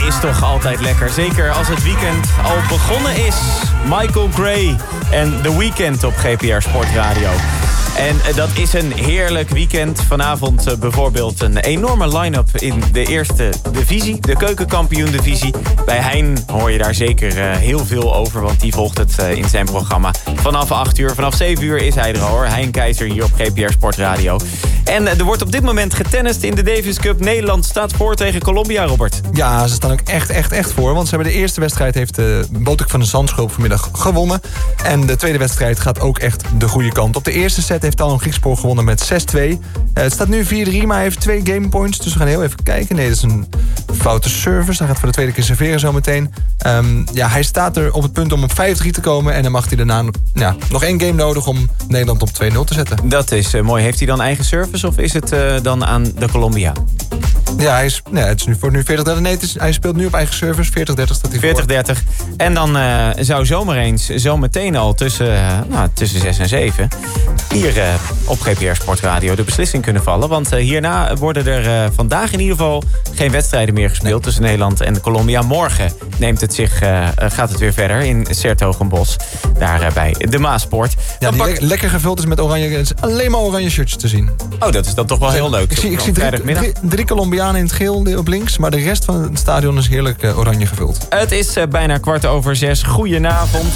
is toch altijd lekker. Zeker als het weekend al begonnen is. Michael Gray en The Weeknd op GPR Sportradio. En dat is een heerlijk weekend. Vanavond bijvoorbeeld een enorme line-up in de eerste divisie. De keukenkampioen-divisie. Bij Hein hoor je daar zeker heel veel over. Want die volgt het in zijn programma. Vanaf 8 uur, vanaf 7 uur is hij er al hoor. Hein Keizer hier op GPR Sportradio. En er wordt op dit moment getennist in de Davis Cup. Nederland staat voor tegen Colombia, Robert. Ja, ze staan ook echt voor. Want ze hebben de eerste wedstrijd, heeft Botek van de Zandschulp vanmiddag gewonnen. En de tweede wedstrijd gaat ook echt de goede kant. Op de eerste set heeft Talon Griekspoor gewonnen met 6-2. Het staat nu 4-3, maar hij heeft 2 gamepoints. Dus we gaan heel even kijken. Nee, dat is een foute service. Hij gaat voor de tweede keer serveren zometeen. Hij staat er op het punt om op 5-3 te komen. En dan mag hij daarna nog 1 game nodig om Nederland op 2-0 te zetten. Dat is mooi. Heeft hij dan eigen service of is het dan aan de Colombia? Ja, het is nu 40-30. Nee, hij speelt nu op eigen service. 40-30 staat hij voor. 40-30. En dan zou zomaar eens zo meteen al tussen 6 en 7... hier op GPR Sportradio de beslissing kunnen vallen. Want hierna worden er vandaag in ieder geval geen wedstrijden meer gespeeld tussen Nederland en Colombia. Morgen gaat het weer verder in 's-Hertogenbosch. Daar bij de Maasport. Ja, die lekker gevuld is met oranje. Het is alleen maar oranje shirtjes te zien. Oh, dat is dan toch wel heel leuk. Ik zie 3 Colombianen in het geel op links. Maar de rest van het stadion is heerlijk oranje gevuld. Het is bijna 6:15. Goedenavond.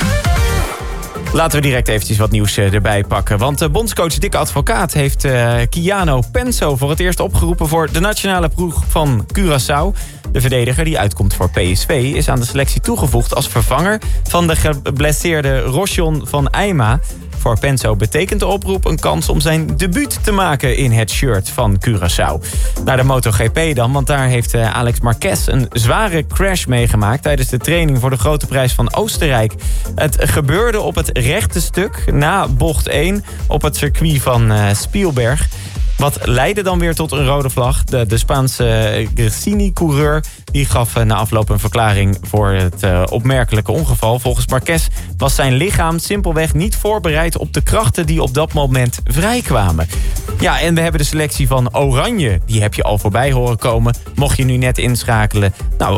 Laten we direct eventjes wat nieuws erbij pakken. Want bondscoach Dick Advocaat heeft Keanu Penso voor het eerst opgeroepen voor de nationale ploeg van Curaçao. De verdediger die uitkomt voor PSV is aan de selectie toegevoegd als vervanger van de geblesseerde Rosjon van Eijma. Voor Penso betekent de oproep een kans om zijn debuut te maken in het shirt van Curaçao. Naar de MotoGP dan, want daar heeft Alex Marquez een zware crash meegemaakt tijdens de training voor de Grote Prijs van Oostenrijk. Het gebeurde op het rechte stuk na bocht 1 op het circuit van Spielberg. Wat leidde dan weer tot een rode vlag. De Spaanse Gresini-coureur die gaf na afloop een verklaring voor het opmerkelijke ongeval. Volgens Marquez was zijn lichaam simpelweg niet voorbereid op de krachten die op dat moment vrijkwamen. Ja, en we hebben de selectie van Oranje. Die heb je al voorbij horen komen. Mocht je nu net inschakelen.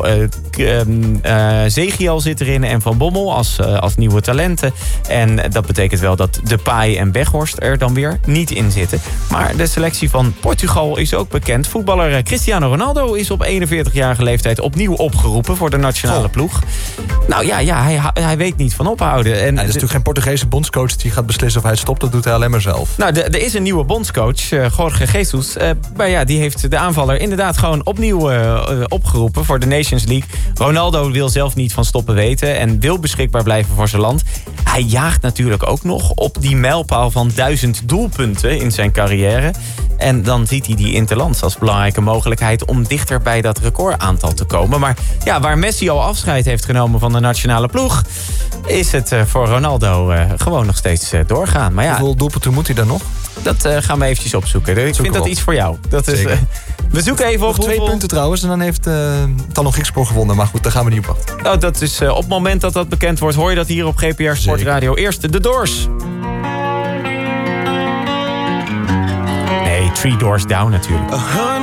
Zegiel zit erin en Van Bommel als nieuwe talenten. En dat betekent wel dat Depay en Weghorst er dan weer niet in zitten. Maar de selectie van Portugal is ook bekend. Voetballer Cristiano Ronaldo is op 41-jarige leeftijd opnieuw opgeroepen voor de nationale ploeg. Nou ja, hij weet niet van ophouden. En er is natuurlijk geen Portugese bondscoach die gaat beslissen of hij stopt. Dat doet hij alleen maar zelf. Nou, er is een nieuwe bondscoach, Jorge Jesus. Maar ja, die heeft de aanvaller inderdaad gewoon opnieuw opgeroepen voor de Nations League. Ronaldo wil zelf niet van stoppen weten en wil beschikbaar blijven voor zijn land. Hij jaagt natuurlijk ook nog op die mijlpaal van 1000 doelpunten in zijn carrière. En dan ziet hij die interlands als belangrijke mogelijkheid om dichter bij dat recordaantal te komen. Maar ja, waar Messi al afscheid heeft genomen van de nationale ploeg, is het voor Ronaldo gewoon nog steeds doorgaan. Maar ja, hoeveel doelpunten moet hij dan nog? Dat gaan we eventjes opzoeken. Ik vind dat iets voor jou. Dat is, we zoeken even op 2 punten trouwens en dan heeft Talon Griekspoor gewonnen. Maar goed, daar gaan we niet op wachten. Nou, dat is op het moment dat dat bekend wordt, hoor je dat hier op GPR Sportradio. Eerst de Doors. Nee, 3 Doors Down natuurlijk.